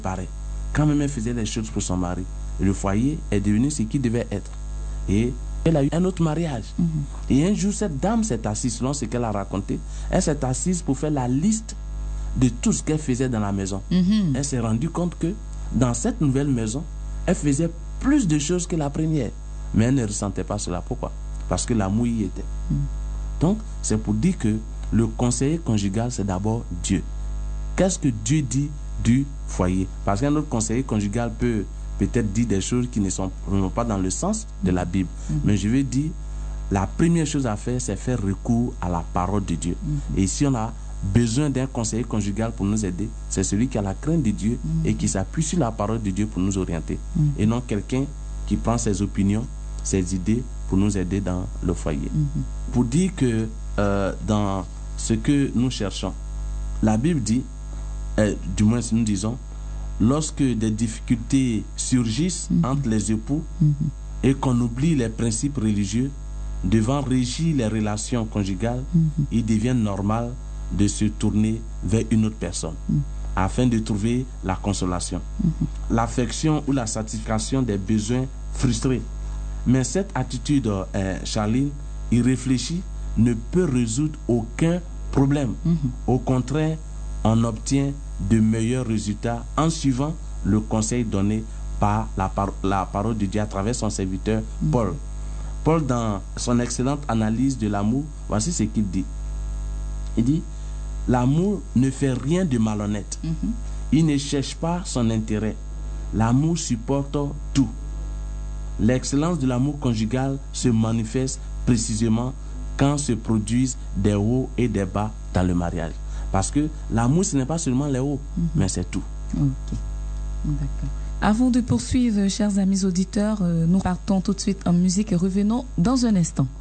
pareil. Quand même elle faisait des choses pour son mari, le foyer est devenu ce qu'il devait être. Et elle a eu un autre mariage. Et un jour, cette dame s'est assise, selon ce qu'elle a raconté, elle s'est assise pour faire la liste de tout ce qu'elle faisait dans la maison. Elle s'est rendue compte que dans cette nouvelle maison, elle faisait plus de choses que la première. Mais elle ne ressentait pas cela. Pourquoi? Parce que l'amour y était. Donc, c'est pour dire que le conseiller conjugal, c'est d'abord Dieu. Qu'est-ce que Dieu dit du foyer? Parce qu'un autre conseiller conjugal peut peut-être dire des choses qui ne sont pas dans le sens de la Bible. Mais je veux dire, la première chose à faire, c'est faire recours à la parole de Dieu. Et si on a besoin d'un conseiller conjugal pour nous aider, c'est celui qui a la crainte de Dieu et qui s'appuie sur la parole de Dieu pour nous orienter. Et non quelqu'un qui prend ses opinions, ses idées pour nous aider dans le foyer. Pour dire que dans ce que nous cherchons, la Bible dit, du moins si nous disons, lorsque des difficultés surgissent entre les époux et qu'on oublie les principes religieux, devant régir les relations conjugales, il devient normal de se tourner vers une autre personne afin de trouver la consolation, l'affection ou la satisfaction des besoins frustrés. Mais cette attitude, Charline, irréfléchie, ne peut résoudre aucun problème. Au contraire, on obtient de meilleurs résultats en suivant le conseil donné par la parole de Dieu à travers son serviteur Paul. Paul, dans son excellente analyse de l'amour, voici ce qu'il dit. Il dit, l'amour ne fait rien de malhonnête. Il ne cherche pas son intérêt. L'amour supporte tout. L'excellence de l'amour conjugal se manifeste précisément quand se produisent des hauts et des bas dans le mariage. Parce que l'amour, ce n'est pas seulement les hauts, mais c'est tout. Ok, d'accord. Avant de poursuivre, chers amis auditeurs, nous partons tout de suite en musique et revenons dans un instant.